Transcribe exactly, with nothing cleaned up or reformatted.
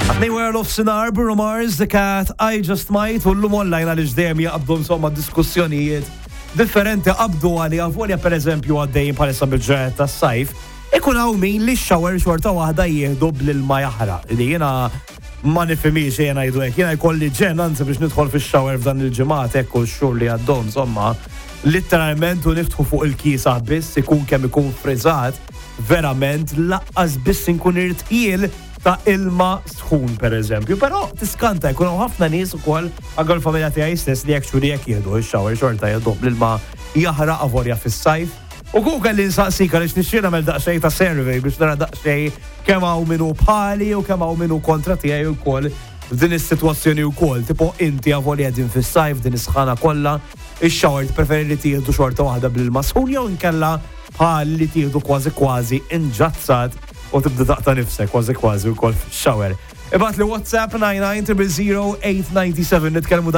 They were of Sinar, Bruno Mars, The Cat, I Just Might, u l-lum online għal ġdem jaqbdu insomma diskussjonijiet differenti qabdu għali għavolja per eżempju għaddejn palissa bil-ġret tas sajf ikun hawn min li x-shower xorta waħda jieħdu bl-ilma jaħraq. Li jiena ma nifhimix jiena jgħidu hekk, jiena jkolli ġen anzi biex nidħol fix-shower f'dan il-ġimgħat hekk u x-xhur li għaddhom insomma litteralment u niftħu fuq il-kisa biss ikun kemm ikun frizzat verament laqqas biss inkun irtqiel ta' ilma sħun per eżempju, però tiskanta jkun ħafna nies ukoll għal familja tiegħi stess li jekk xuri jekk jieħdu x-shower xorta jgħidhom l-ilma jaħraq avorja fis-sajf. U kukal li nsaqsik għaliex nixxien nagħmel daqsxejn ta' survey biex nara daqsxejn kemm hawn minnu bħali u kemm hawn minnu kontra tiegħi wkoll f'din is-sitwazzjoni wkoll. Tipo inti avorja din fis-sajf din is-sħana kollha, ix-shower preferi li tieħdu xorta waħda bl-ilma sħun jew inkella bħal li tieħdu kważi kważi inġazzat u tibda taqta nifsek kważi kważi wkoll fix-shower. Ibgħat li WhatsApp nine nine zero zero eight nine seven nitkellmu